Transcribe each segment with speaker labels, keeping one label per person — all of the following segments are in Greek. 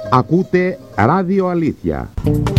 Speaker 1: Ακούτε Ράδιο Αλήθεια.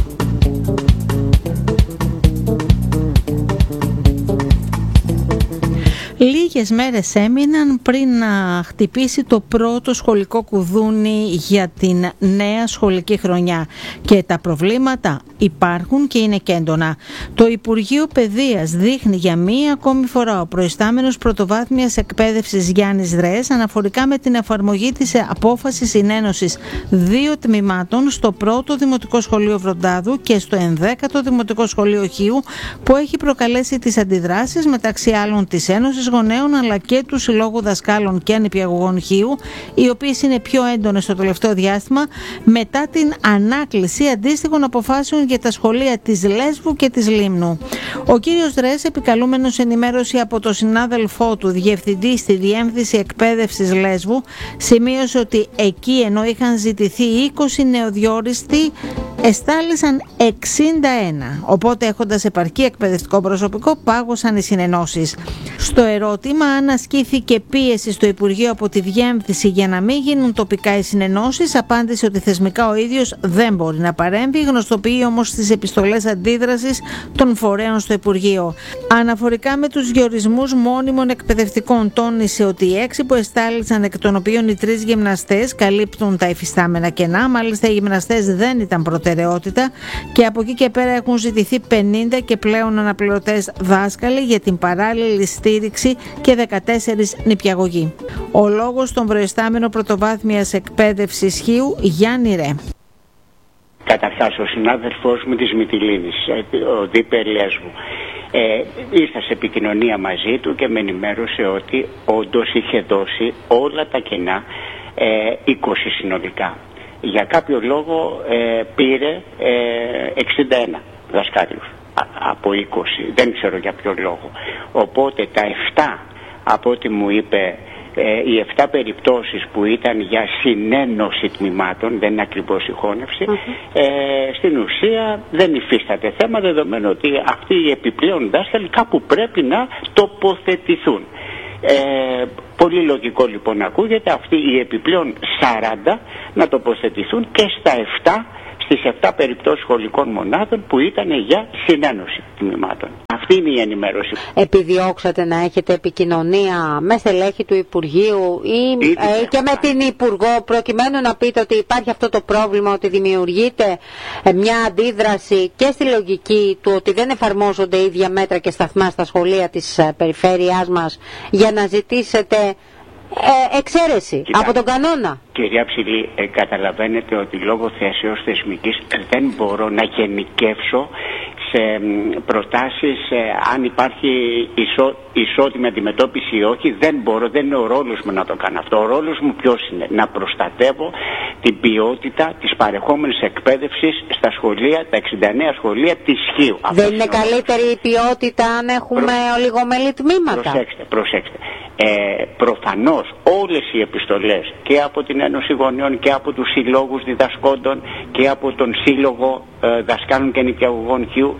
Speaker 2: Λίγες μέρες έμειναν πριν να χτυπήσει το πρώτο σχολικό κουδούνι για την νέα σχολική χρονιά και τα προβλήματα υπάρχουν και είναι και έντονα. Το Υπουργείο Παιδείας δείχνει για μία ακόμη φορά ο προϊστάμενος πρωτοβάθμιας εκπαίδευσης Γιάννης Δρέες αναφορικά με την εφαρμογή της απόφασης συνένωσης 2 τμήματων στο πρώτο Δημοτικό Σχολείο Βροντάδου και στο 11ο Δημοτικό Σχολείο Χίου, που έχει προκαλέσει τις αντιδράσεις μεταξύ άλλων της Ένωσης Γονέων αλλά και του Συλλόγου Δασκάλων και Νηπιαγωγών Χίου, οι οποίες είναι πιο έντονες στο τελευταίο διάστημα μετά την ανάκληση αντίστοιχων αποφάσεων για τα σχολεία της Λέσβου και της Λίμνου. Ο κύριος Δρέες, επικαλούμενος ενημέρωση από τον συνάδελφό του διευθυντή στη Διεύθυνση Εκπαίδευσης Λέσβου, σημείωσε ότι εκεί, ενώ είχαν ζητηθεί 20 νεοδιόριστοι, εστάλησαν 61. Οπότε, έχοντας επαρκή εκπαιδευτικό προσωπικό, πάγωσαν οι συνενώσεις. Στο ερώτημα αν ασκήθηκε πίεση στο Υπουργείο από τη Διεύθυνση για να μην γίνουν τοπικά οι συνενώσεις, απάντησε ότι θεσμικά ο ίδιος δεν μπορεί να παρέμβει, γνωστοποιεί όμως τις επιστολές αντίδρασης των φορέων στο Υπουργείο. Αναφορικά με τους διορισμούς μόνιμων εκπαιδευτικών, τόνισε ότι οι 6 που εστάλησαν, εκ των οποίων οι 3 γυμναστές, καλύπτουν τα υφιστάμενα κενά. Μάλιστα, οι γυμναστές δεν ήταν προτεραιότητα και από εκεί και πέρα έχουν ζητηθεί 50 και πλέον αναπληρωτές δάσκαλοι για την παράλληλη στήριξη και 14 νηπιαγωγοί. Ο λόγος στον προϊστάμενο πρωτοβάθμιας εκπαίδευσης Χίου, Γιάννη Ρε.
Speaker 3: Καταρχάς, ο συνάδελφός μου της Μυτιλήνης, ο Δίπερ Λέσβου, ήρθα σε επικοινωνία μαζί του και με ενημέρωσε ότι όντως είχε δώσει όλα τα κενά, 20 συνολικά. Για κάποιο λόγο πήρε 61 δασκάλους από 20, δεν ξέρω για ποιο λόγο. Οπότε τα 7, από ό,τι μου είπε, οι 7 περιπτώσεις που ήταν για συνένωση τμήματων, δεν είναι ακριβώς συγχώνευση, στην ουσία δεν υφίσταται θέμα, δεδομένου ότι αυτοί οι επιπλέον δάσκαλοι κάπου πρέπει να τοποθετηθούν. Πολύ λογικό λοιπόν ακούγεται αυτοί οι επιπλέον 40 να τοποθετηθούν και στα 7, στις 7 περιπτώσεις σχολικών μονάδων που ήταν για συνένωση τμήματων. Αυτή είναι η ενημέρωση.
Speaker 4: Επιδιώξατε να έχετε επικοινωνία με στελέχη του Υπουργείου ή και με την Υπουργό, προκειμένου να πείτε ότι υπάρχει αυτό το πρόβλημα, ότι δημιουργείται μια αντίδραση και στη λογική του ότι δεν εφαρμόζονται ίδια μέτρα και σταθμά στα σχολεία της περιφέρειάς μας, για να ζητήσετε εξαίρεση από τον κανόνα?
Speaker 3: Κυρία Ψηλή, καταλαβαίνετε ότι λόγω θέσεως θεσμικής δεν μπορώ να γενικεύσω σε προτάσεις αν υπάρχει ισότιμη αντιμετώπιση ή όχι. Δεν μπορώ, δεν είναι ο ρόλος μου να το κάνω αυτό. Ο ρόλος μου ποιος είναι? Να προστατεύω την ποιότητα της παρεχόμενης εκπαίδευσης στα σχολεία, τα 69 σχολεία της Χίου.
Speaker 4: Δεν είναι καλύτερη η ποιότητα αν έχουμε ολιγομελή τμήματα?
Speaker 3: Προσέξτε. Προφανώς όλες οι επιστολές και από την Ένωση Γονέων και από τους συλλόγους διδασκόντων και από τον Σύλλογο Δασκάλων και Νηπιαγωγών Χίου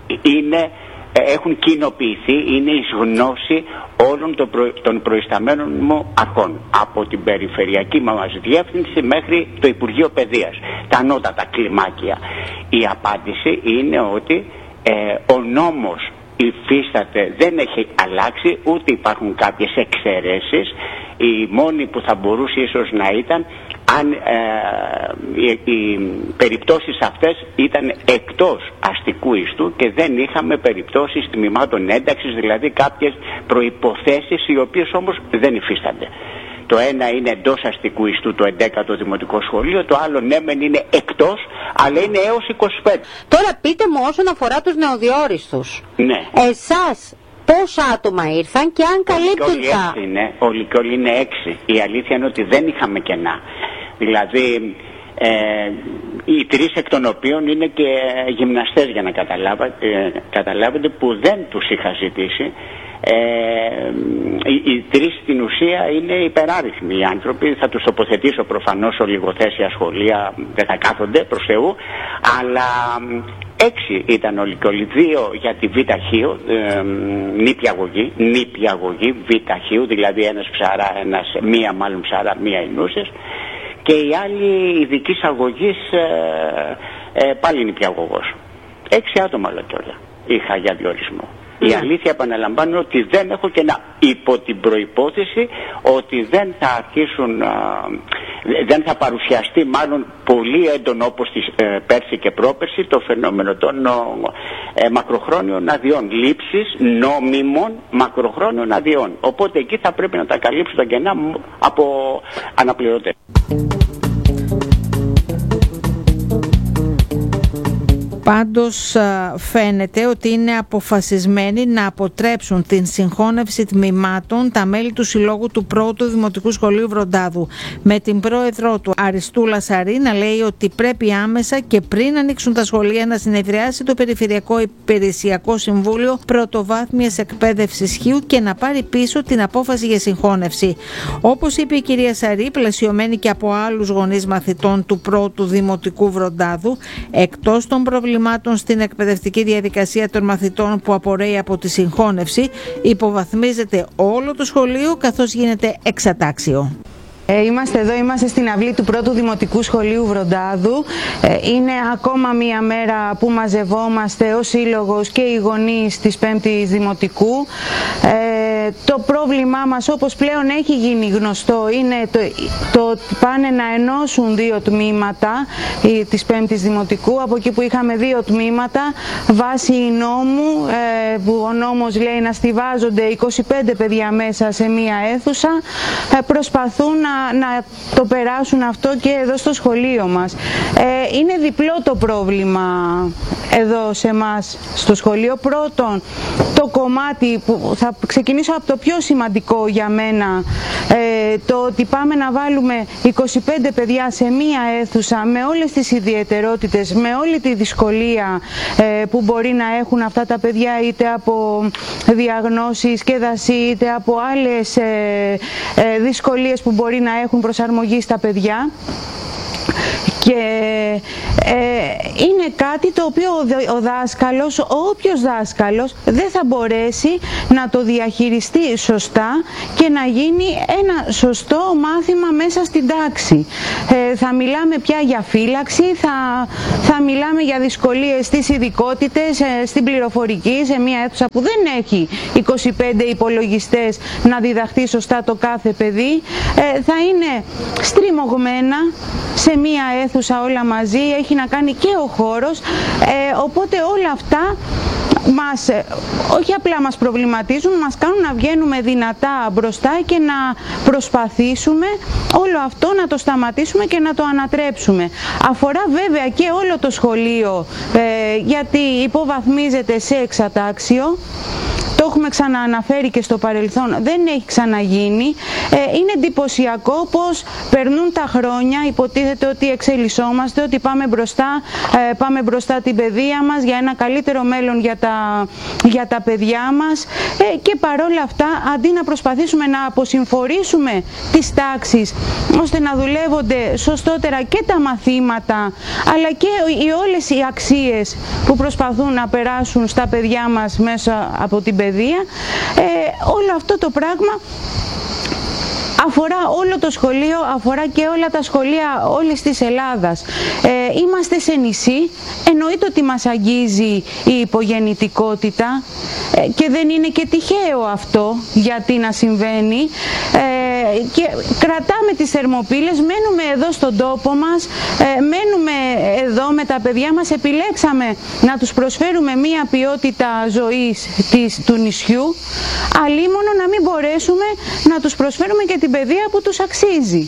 Speaker 3: έχουν κοινοποιηθεί, είναι εις γνώση όλων των προϊσταμένων μου αρχών, από την περιφερειακή μας διεύθυνση μέχρι το Υπουργείο Παιδείας, τα ανώτατα κλιμάκια. Η απάντηση είναι ότι ο νόμος υφίσταται, δεν έχει αλλάξει, ούτε υπάρχουν κάποιες εξαιρέσεις. Η μόνη που θα μπορούσε ίσως να ήταν αν οι περιπτώσεις αυτές ήταν εκτός αστικού ιστού και δεν είχαμε περιπτώσεις τμήματων ένταξης, δηλαδή κάποιες προϋποθέσεις οι οποίες όμως δεν υφίστανται. Το ένα είναι εντός αστικού ιστού, το 11ο Δημοτικό Σχολείο, το άλλο ναι μεν είναι εκτός, αλλά είναι έως 25.
Speaker 4: Τώρα πείτε μου, όσον αφορά τους νεοδιόριστους,
Speaker 3: ναι,
Speaker 4: εσάς πόσα άτομα ήρθαν και αν καλύπτουν τα...
Speaker 3: Όλοι και όλοι είναι 6. Η αλήθεια είναι ότι δεν είχαμε κενά. Δηλαδή οι 3 εκ των οποίων είναι και γυμναστές, για να καταλάβετε, που δεν τους είχα ζητήσει. Οι 3 στην ουσία είναι υπεράριθμοι οι άνθρωποι. Θα τους τοποθετήσω προφανώς ολιγοθέσια σχολεία, δεν θα κάθονται προς Θεού, αλλά 6 ήταν όλοι και όλοι. 2 για τη Β' Χίου, νηπιαγωγή Β' Χίου, δηλαδή ένας ψαρά, μία μάλλον ψαρά, μία ενούσες, και η άλλη ειδικής αγωγής πάλι νηπιαγωγός. 6 άτομα όλα και όλα είχα για διορισμό. Η αλήθεια, επαναλαμβάνω, ότι δεν έχω κενά, υπό την προϋπόθεση ότι δεν θα αρχίσουν, δεν θα παρουσιαστεί μάλλον πολύ έντονο όπως πέρσι και πρόπερσι το φαινόμενο των μακροχρόνιων αδειών, λήψης νόμιμων μακροχρόνιων αδειών. Οπότε εκεί θα πρέπει να τα καλύψουν τα κενά από αναπληρωτές.
Speaker 2: Πάντως φαίνεται ότι είναι αποφασισμένοι να αποτρέψουν την συγχώνευση τμήματων τα μέλη του Συλλόγου του Πρώτου Δημοτικού Σχολείου Βροντάδου, με την πρόεδρό του Αριστούλα Σαρή να λέει ότι πρέπει άμεσα και πριν ανοίξουν τα σχολεία να συνεδριάσει το Περιφερειακό Υπηρεσιακό Συμβούλιο Πρωτοβάθμιας Εκπαίδευσης Χίου και να πάρει πίσω την απόφαση για συγχώνευση. Όπως είπε η κυρία Σαρή, πλαισιωμένη και από άλλους γονείς μαθητών του Πρώτου Δημοτικού Βροντάδου, εκτός των προβλημάτων στην εκπαιδευτική διαδικασία των μαθητών που απορρέει από τη συγχώνευση, υποβαθμίζεται όλο το σχολείο καθώς γίνεται εξατάξιο.
Speaker 5: Είμαστε εδώ, είμαστε στην αυλή του Πρώτου Δημοτικού Σχολείου Βροντάδου. Είναι ακόμα μία μέρα που μαζευόμαστε ως σύλλογος και οι γονείς της 5ης Δημοτικού. Το πρόβλημά μας, όπως πλέον έχει γίνει γνωστό, είναι το ότι πάνε να ενώσουν 2 τμήματα της 5ης Δημοτικού, από εκεί που είχαμε 2 τμήματα βάσει νόμου, που ο νόμος λέει να στιβάζονται 25 παιδιά μέσα σε μία αίθουσα, προσπαθούν να το περάσουν αυτό και εδώ στο σχολείο μας. Είναι διπλό το πρόβλημα εδώ σε εμάς στο σχολείο. Πρώτον, το κομμάτι που θα ξεκινήσω από το πιο σημαντικό για μένα, το ότι πάμε να βάλουμε 25 παιδιά σε μία αίθουσα με όλες τις ιδιαιτερότητες, με όλη τη δυσκολία που μπορεί να έχουν αυτά τα παιδιά, είτε από διαγνώσεις και δασί, είτε από άλλες δυσκολίες που μπορεί να έχουν προσαρμογή στα παιδιά. Και είναι κάτι το οποίο ο δάσκαλος, όποιος δάσκαλος, δεν θα μπορέσει να το διαχειριστεί σωστά και να γίνει ένα σωστό μάθημα μέσα στην τάξη. Θα μιλάμε πια για φύλαξη, θα μιλάμε για δυσκολίες στις ειδικότητες, στην πληροφορική, σε μια αίθουσα που δεν έχει 25 υπολογιστές να διδαχθεί σωστά το κάθε παιδί. Θα είναι στριμωγμένα σε μία αίθουσα όλα μαζί, έχει να κάνει και ο χώρος, οπότε όλα αυτά όχι απλά μας προβληματίζουν, μας κάνουν να βγαίνουμε δυνατά μπροστά και να προσπαθήσουμε όλο αυτό να το σταματήσουμε και να το ανατρέψουμε. Αφορά βέβαια και όλο το σχολείο, γιατί υποβαθμίζεται σε εξατάξιο. Το έχουμε ξανααναφέρει και στο παρελθόν, δεν έχει ξαναγίνει. Είναι εντυπωσιακό πως περνούν τα χρόνια, υποτίθεται ότι εξελισσόμαστε, ότι πάμε μπροστά την παιδεία μας για ένα καλύτερο μέλλον για τα παιδιά μας, και παρόλα αυτά, αντί να προσπαθήσουμε να αποσυμφορήσουμε τις τάξεις ώστε να δουλεύονται σωστότερα και τα μαθήματα, αλλά και όλες οι αξίες που προσπαθούν να περάσουν στα παιδιά μας μέσα από την παιδεία, όλο αυτό το πράγμα αφορά όλο το σχολείο, αφορά και όλα τα σχολεία όλης της Ελλάδας. Είμαστε σε νησί, εννοείται ότι μας αγγίζει η υπογεννητικότητα, και δεν είναι και τυχαίο αυτό γιατί να συμβαίνει, και κρατάμε τις θερμοπύλες, μένουμε εδώ στον τόπο μας, μένουμε εδώ με τα παιδιά μας, επιλέξαμε να τους προσφέρουμε μία ποιότητα ζωής του νησιού, αλίμονο να μην μπορέσουμε να τους προσφέρουμε και την παιδεία που τους αξίζει.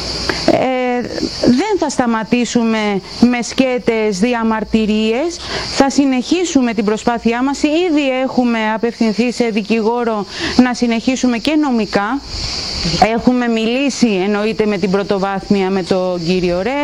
Speaker 5: Δεν θα σταματήσουμε με σκέτες διαμαρτυρίες, θα συνεχίσουμε την προσπάθειά μας. Ήδη έχουμε απευθυνθεί σε δικηγόρο να συνεχίσουμε και νομικά. Έχουμε μιλήσει, εννοείται, με την πρωτοβάθμια, με τον κύριο Ρε,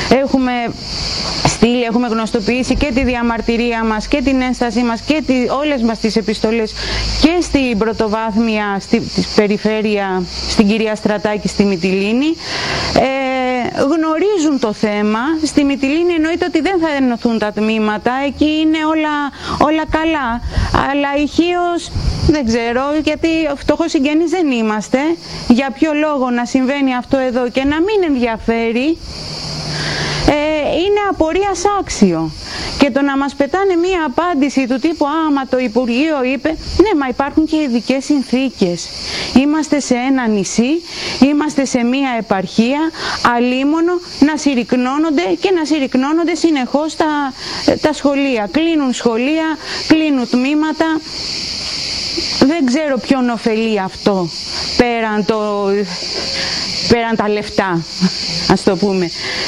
Speaker 5: έχουμε γνωστοποιήσει και τη διαμαρτυρία μας και την ένστασή μας και όλες μας τις επιστολές και στην πρωτοβάθμια, στη περιφέρεια, στην κυρία Στρατάκη, στη Μυτιλήνη. γνωρίζουν το θέμα. Στη Μυτιλήνη εννοείται ότι δεν θα ενωθούν τα τμήματα, εκεί είναι όλα καλά. Αλλά η Χίος δεν ξέρω, γιατί φτωχός συγγενείς δεν είμαστε. Για ποιο λόγο να συμβαίνει αυτό εδώ και να μην ενδιαφέρει, είναι απορίας άξιο. Και το να μας πετάνε μία απάντηση του τύπου άμα το Υπουργείο είπε, ναι, μα υπάρχουν και ειδικές συνθήκες. Είμαστε σε ένα νησί, είμαστε σε μία επαρχία, αλίμονο να συρρυκνώνονται και να συρρυκνώνονται συνεχώς τα σχολεία. Κλείνουν σχολεία, κλείνουν τμήματα. Δεν ξέρω ποιον ωφελεί αυτό πέραν τα λεφτά, ας το πούμε.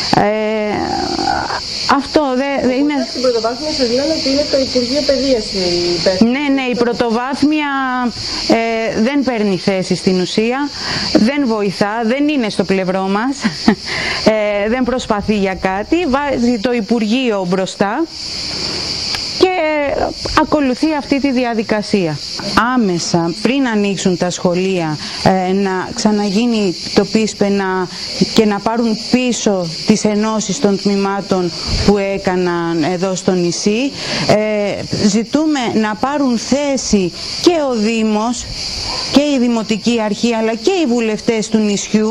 Speaker 5: Αυτό δεν είναι...
Speaker 6: Στην πρωτοβάθμια σας λένε ότι είναι το Υπουργείο Παιδείας
Speaker 5: Ναι, η πρωτοβάθμια δεν παίρνει θέση στην ουσία, δεν βοηθά, δεν είναι στο πλευρό μας, δεν προσπαθεί για κάτι, βάζει το Υπουργείο μπροστά και ακολουθεί αυτή τη διαδικασία. Άμεσα πριν ανοίξουν τα σχολεία να ξαναγίνει το πίσπενα και να πάρουν πίσω τις ενώσεις των τμήματων που έκαναν εδώ στο νησί. Ζητούμε να πάρουν θέση και ο Δήμος και η Δημοτική Αρχή αλλά και οι βουλευτές του νησιού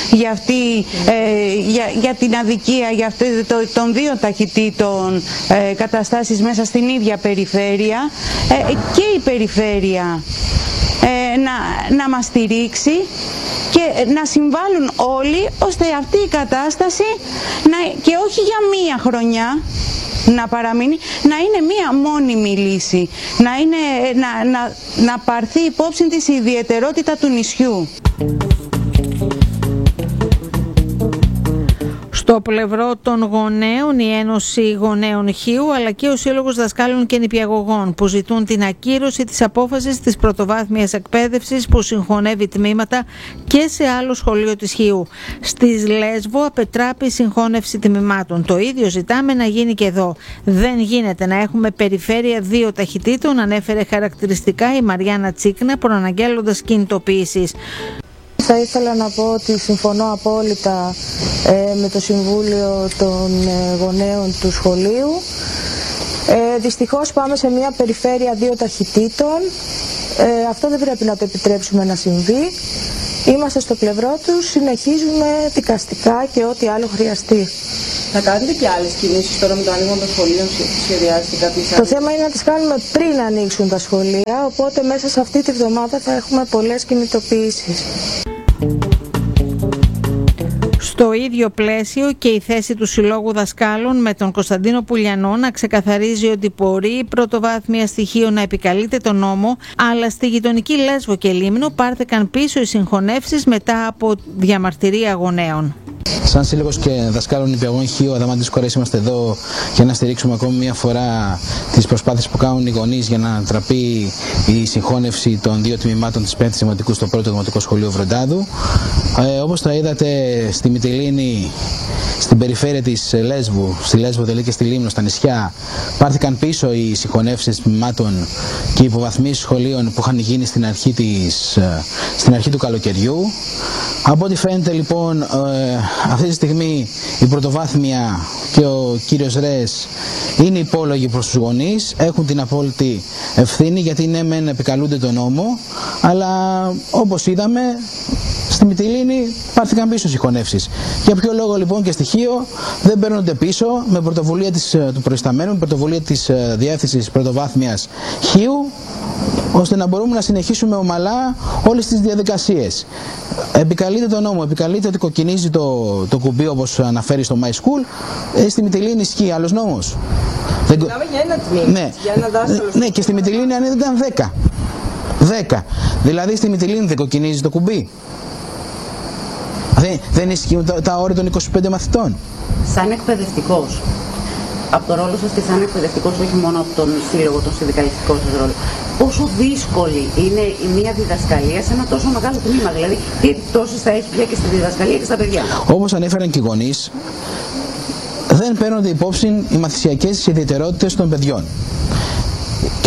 Speaker 5: για την αδικία για των δύο ταχυτήτων καταστάσεις μέσα στην ίδια περιφέρεια, και η περιφέρεια να μας στηρίξει και να συμβάλλουν όλοι ώστε αυτή η κατάσταση και όχι για μία χρονιά να παραμείνει, να είναι μία μόνιμη λύση, να πάρθει υπόψη της η ιδιαιτερότητα του νησιού.
Speaker 2: Στο πλευρό των γονέων, η Ένωση Γονέων Χίου αλλά και ο Σύλλογος Δασκάλων και Νηπιαγωγών που ζητούν την ακύρωση της απόφασης της πρωτοβάθμιας εκπαίδευσης που συγχωνεύει τμήματα και σε άλλο σχολείο της Χίου. Στις Λέσβο απετράπει η συγχώνευση τμήματων. Το ίδιο ζητάμε να γίνει και εδώ. Δεν γίνεται να έχουμε περιφέρεια δύο ταχυτήτων, ανέφερε χαρακτηριστικά η Μαριάννα Τσίκνα προαναγγέλλοντας κινητοποίησης.
Speaker 6: Θα ήθελα να πω ότι συμφωνώ απόλυτα με το Συμβούλιο των Γονέων του Σχολείου. Δυστυχώς πάμε σε μια περιφέρεια δύο ταχυτήτων. Αυτό δεν πρέπει να το επιτρέψουμε να συμβεί. Είμαστε στο πλευρό τους, συνεχίζουμε δικαστικά και ό,τι άλλο χρειαστεί.
Speaker 7: Θα κάνετε και άλλες κινήσεις τώρα με το άνοιγμα των σχολείων, σχεδιάζετε κάποιες άλλες?
Speaker 6: Το θέμα είναι να τις κάνουμε πριν ανοίξουν τα σχολεία, οπότε μέσα σε αυτή τη βδομάδα θα έχουμε πολλές κινητοποιήσεις.
Speaker 2: Στο ίδιο πλαίσιο και η θέση του Συλλόγου Δασκάλων με τον Κωνσταντίνο Πουλιανό να ξεκαθαρίζει ότι μπορεί η πρωτοβάθμια στοιχείο να επικαλείται τον νόμο, αλλά στη γειτονική Λέσβο και Λίμνο πάρθηκαν πίσω οι συγχωνεύσεις μετά από διαμαρτυρία γονέων.
Speaker 8: Σαν Σύλλογος και Δασκάλων Νηπιαγωγών Χίου Αδαμάντης Κορέας είμαστε εδώ για να στηρίξουμε ακόμη μια φορά τις προσπάθειες που κάνουν οι γονείς για να τραπεί η συγχώνευση των δύο τμήματων της 5ης Δημοτικού στο πρώτο Δημοτικό Σχολείο Βροντάδου. Όπως τα είδατε στη Μυτιλήνη, στην περιφέρεια της Λέσβου, στη Λέσβο δηλαδή και στη Λίμνο, στα νησιά, πάρθηκαν πίσω οι συγχωνεύσεις τμήματων και οι υποβαθμίσεις σχολείων που είχαν γίνει στην αρχή του καλοκαιριού. Από ό,τι φαίνεται λοιπόν αυτή τη στιγμή η πρωτοβάθμια και ο κύριος Ρες είναι υπόλογοι προς τους γονείς, έχουν την απόλυτη ευθύνη γιατί ναι μεν επικαλούνται τον νόμο, αλλά όπως είδαμε στη Μυτιλήνη πάρθηκαν πίσω συγχωνεύσεις. Για ποιο λόγο λοιπόν και στοιχείο δεν παίρνονται πίσω με πρωτοβουλία του προϊσταμένου, με πρωτοβουλία της Διεύθυνσης Πρωτοβάθμιας Χίου, ώστε να μπορούμε να συνεχίσουμε ομαλά όλες τις διαδικασίες. Επικαλείται τον νόμο, επικαλείται ότι κοκκινίζει το κουμπί όπως αναφέρει στο My School. Στη Μυτιλήνη ισχύει άλλος νόμος?
Speaker 7: Μιλάμε για ένα τμήμα,
Speaker 8: ναι.
Speaker 7: Για ένα δάσκαλο.
Speaker 8: Ναι, και στη Μυτιλήνη αν ήταν 10. Δηλαδή στη Μυτιλήνη δεν κοκκινίζει το κουμπί? Δεν ισχύουν τα όρια των 25 μαθητών?
Speaker 9: Σαν εκπαιδευτικός, από το ρόλο σας και σαν εκπαιδευτικός, όχι μόνο από τον σύλλογο, τον συνδικαλιστικό σας ρόλο, πόσο δύσκολη είναι η μία διδασκαλία σε ένα τόσο μεγάλο τμήμα? Δηλαδή, τι επιπτώσεις θα έχει πια και στη διδασκαλία και στα παιδιά?
Speaker 8: Όπως ανέφεραν και οι γονείς, δεν παίρνονται υπόψη οι μαθησιακές ιδιαιτερότητες των παιδιών.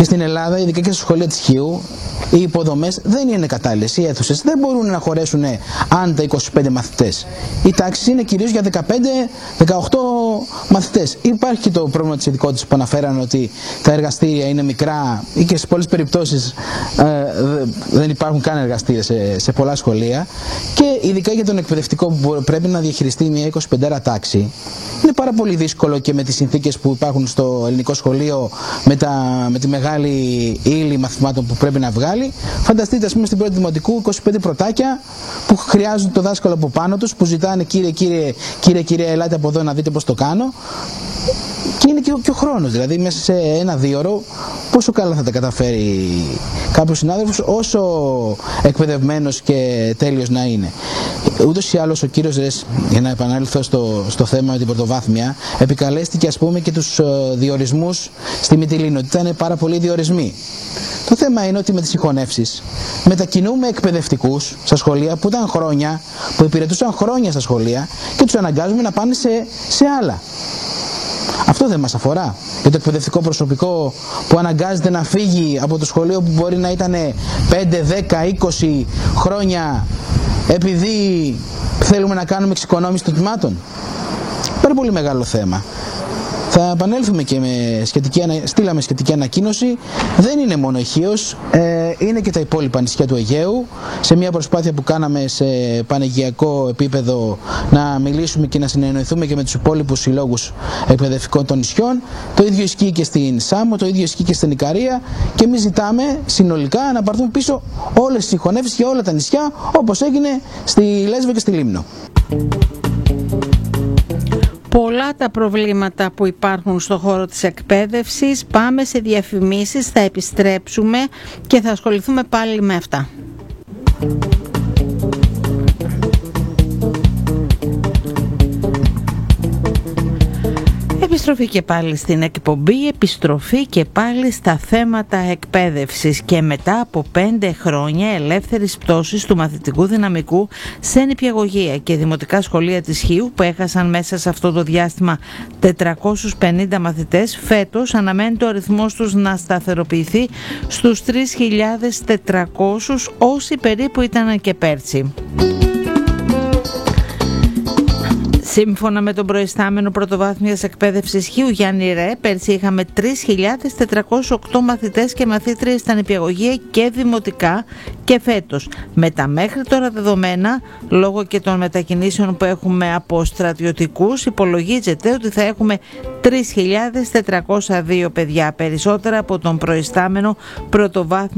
Speaker 8: Και στην Ελλάδα, ειδικά και στα σχολεία της Χίου, οι υποδομές δεν είναι κατάλληλες. Οι αίθουσες δεν μπορούν να χωρέσουν αν τα 25 μαθητές. Οι τάξεις είναι κυρίως για 15-18 μαθητές. Υπάρχει και το πρόβλημα της ειδικότητας που αναφέραν, ότι τα εργαστήρια είναι μικρά ή και σε πολλές περιπτώσεις δεν υπάρχουν καν εργαστήρια σε πολλά σχολεία. Και ειδικά για τον εκπαιδευτικό που πρέπει να διαχειριστεί μια 25 τάξη, είναι πάρα πολύ δύσκολο, και με τις συνθήκες που υπάρχουν στο ελληνικό σχολείο, με τη μεγάλη ύλη μαθημάτων που πρέπει να βγάλει. Φανταστείτε, ας πούμε, στην πρώτη δημοτικού 25 πρωτάκια που χρειάζονται το δάσκαλο από πάνω τους, που ζητάνε κύριε, ελάτε από εδώ να δείτε πώς το κάνω. Και είναι και ο χρόνος, δηλαδή μέσα σε ένα 2ωρο πόσο καλά θα τα καταφέρει κάποιος συνάδελφος, όσο εκπαιδευμένος και τέλειος να είναι. Ούτως ή άλλως ο κύριος Ρες, για να επανέλθω στο θέμα με την πρωτοβάθμια, επικαλέστηκε, ας πούμε, και τους διορισμούς στη Μυτιλήνη, ότι ήταν πάρα πολλοί διορισμοί. Το θέμα είναι ότι με τις συγχωνεύσεις μετακινούμε εκπαιδευτικούς στα σχολεία που ήταν χρόνια, που υπηρετούσαν χρόνια στα σχολεία, και τους αναγκάζουμε να πάνε σε άλλα. Αυτό δεν μας αφορά? Και το εκπαιδευτικό προσωπικό που αναγκάζεται να φύγει από το σχολείο που μπορεί να ήταν 5, 10, 20 χρόνια, επειδή θέλουμε να κάνουμε εξοικονόμηση των τμήματων. Πάρα πολύ μεγάλο θέμα. Θα επανέλθουμε και στείλαμε σχετική ανακοίνωση. Δεν είναι μόνο η Χίος, είναι και τα υπόλοιπα νησιά του Αιγαίου. Σε μια προσπάθεια που κάναμε σε πανεγειακό επίπεδο να μιλήσουμε και να συνεννοηθούμε και με τους υπόλοιπους συλλόγους εκπαιδευτικών των νησιών. Το ίδιο ισχύει και στην Σάμο, το ίδιο ισχύει και στην Ικαρία, και εμείς ζητάμε συνολικά να πάρθουν πίσω όλες οι συγχωνεύσεις για όλα τα νησιά, όπως έγινε στη Λέσβο και στη Λίμνο.
Speaker 2: Πολλά τα προβλήματα που υπάρχουν στον χώρο της εκπαίδευσης. Πάμε σε διαφημίσεις, θα επιστρέψουμε και θα ασχοληθούμε πάλι με αυτά. Επιστροφή και πάλι στην εκπομπή, επιστροφή και πάλι στα θέματα εκπαίδευσης, και μετά από 5 χρόνια ελεύθερης πτώσης του μαθητικού δυναμικού σε νηπιαγωγεία και δημοτικά σχολεία της Χίου, που έχασαν μέσα σε αυτό το διάστημα 450 μαθητές, φέτος αναμένεται ο αριθμός τους να σταθεροποιηθεί στους 3.400, όσοι περίπου ήταν και πέρσι. Σύμφωνα με τον προϊστάμενο πρωτοβάθμιας εκπαίδευσης Χίου Γιάννη Ρε, πέρσι είχαμε 3.408 μαθητές και μαθήτριες στα νηπιαγωγεία και δημοτικά, και φέτος με τα μέχρι τώρα δεδομένα, λόγω και των μετακινήσεων που έχουμε από στρατιωτικούς, υπολογίζεται ότι θα έχουμε 3.402 παιδιά, περισσότερα από τον προϊστάμενο πρωτοβάθμιο